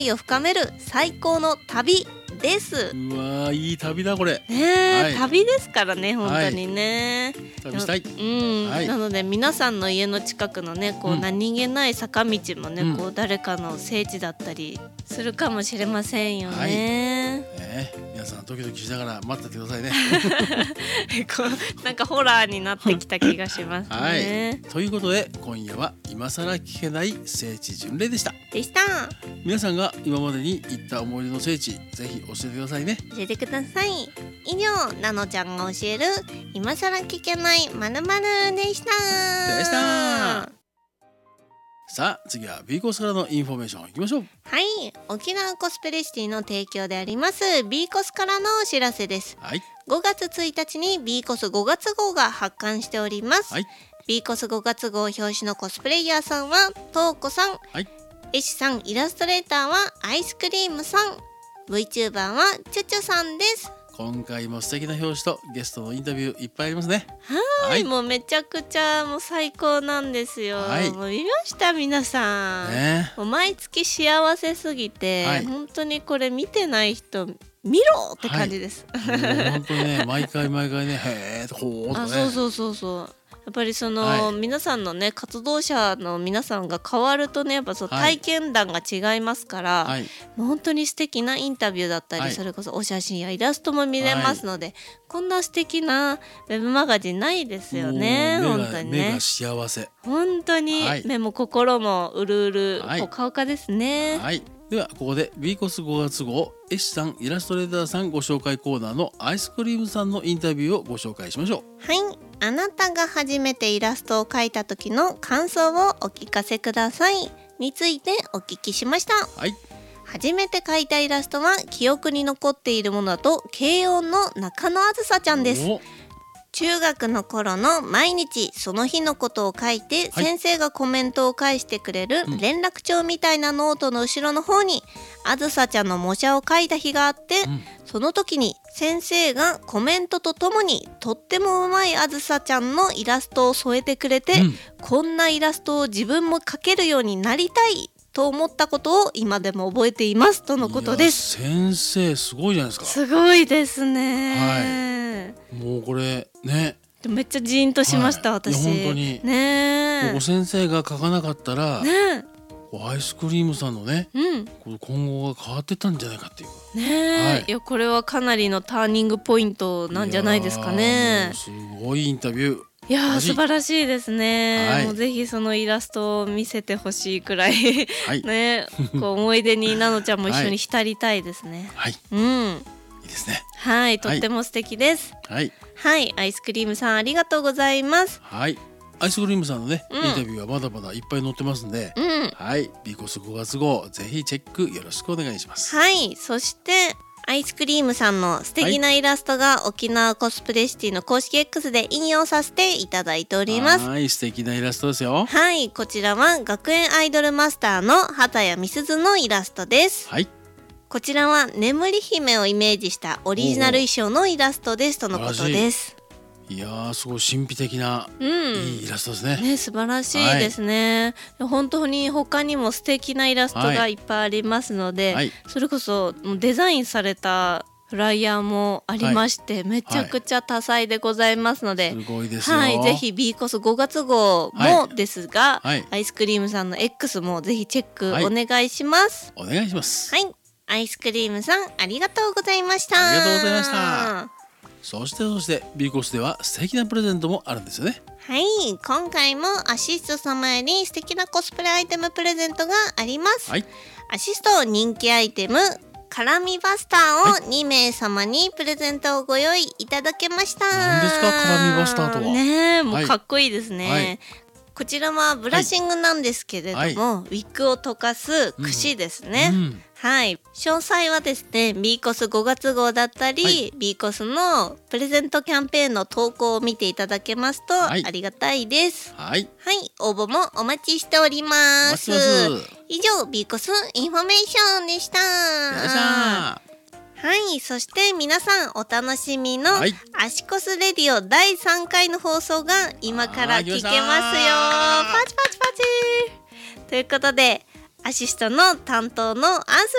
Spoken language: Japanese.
を深める最高の旅です。 うわー、いい旅だこれ。 ね、 はい、 旅ですからね、本当にね。 旅したい。 はい、なので皆さんの家の近くのね、こう何気ない坂道もね、こう誰かの聖地だったりするかもしれませんよね。 皆さんドキドキしながら待っててくださいね。 こうなんかホラーになってきた気がしますね。 ということで今夜は今更聞けない聖地巡礼でした。皆さんが今までに行った思い出の聖地、ぜひ教えてくださいね。 教えてください。以上、なのちゃんが教える今更聞けない〇〇でした。 さあ次は B コースからのインフォメーションいきましょう。 はい、沖縄コスプレシティの提供であります B コスからのお知らせです。5月1日に B コス5月号が発刊しております。B コス5月号表紙のコスプレイヤーさんはトウコさん、絵師さん、イラストレーターはアイスクリームさん、 VTuber はチュチュさんです。 今回も素敵な表紙とゲストのインタビューいっぱいありますね。 はい、もうめちゃくちゃもう最高なんですよ。もう見ました皆さん、もう毎月幸せすぎて、本当にこれ見てない人見ろって感じです。 本当にね、毎回ね、へーほーとね。 そうやっぱりその、皆さんのね活動者の皆さんが変わるとね、やっぱそう体験談が違いますから、もう本当に素敵なインタビューだったり、それこそお写真やイラストも見れますので、こんな素敵なウェブマガジンないですよね。本当にね、 目が幸せ、 本当に、目も心もうるうるほかほかですね。 ではここで B コス5月号絵師さん、イラストレーターさんご紹介コーナーのアイスクリームさんのインタビューをご紹介しましょう。 はい、あなたが初めてイラストを描いた時の感想をお聞かせくださいについてお聞きしました。初めて描いたイラストは記憶に残っているものだと軽音の中野あずさちゃんです。中学の頃の毎日その日のことを書いて、先生がコメントを返してくれる連絡帳みたいなノートの後ろの方にあずさちゃんの模写を書いた日があって、その時に先生がコメントとともにとってもうまいあずさちゃんのイラストを添えてくれて、こんなイラストを自分も描けるようになりたいと思ったことを今でも覚えていますとのことです。 先生すごいじゃないですか。 すごいですね。 もうこれね、 めっちゃジーンとしました、私。 本当にね、 先生が書かなかったら、アイスクリームさんのね、今後が変わってたんじゃないかっていうね。いやこれはかなりのターニングポイントなんじゃないですかね。 すごいインタビュー。 いや素晴らしいですね。もうぜひそのイラストを見せてほしいくらいね、こう思い出になのちゃんも一緒に浸りたいですね。 いいですね。 はい、とっても素敵です。はい、アイスクリームさんありがとうございます。 アイスクリームさんのね、インタビューはまだまだいっぱい載ってますんで、B コス5月号ぜひチェックよろしくお願いします。 そしてアイスクリームさんの素敵なイラストが沖縄コスプレシティの公式 X で引用させていただいております。 素敵なイラストですよ。 こちらは学園アイドルマスターの畑谷美鈴のイラストです。こちらは眠り姫をイメージしたオリジナル衣装のイラストですとのことです。 いやーすごい神秘的ないいイラストですね。 素晴らしいですね。本当に他にも素敵なイラストがいっぱいありますので、それこそデザインされたフライヤーもありまして、めちゃくちゃ多彩でございますので、 すごいですよ。 ぜひ B コス5月号もですが、アイスクリームさんの X もぜひチェックお願いします。 お願いします。 アイスクリームさんありがとうございました。 ありがとうございました。そして B コスでは素敵なプレゼントもあるんですよね。 今回もアシスト様より素敵なコスプレアイテムプレゼントがあります。アシスト人気アイテムカラミバスターを2名様にプレゼントをご用意いただけました。 何ですかカラミバスターとは。 ね、もうかっこいいですね。こちらはブラッシングなんですけれども、ウィッグを溶かす櫛ですね。詳細はですね B コス5月号だったり、B コスのプレゼントキャンペーンの投稿を見ていただけますとありがたいです。応募もお待ちしております。以上 B コスインフォメーションでした。そして皆さんお楽しみのアシコスレディオ第3回の放送が今から聞けますよ。パチパチパチということでアシストの担当のアンス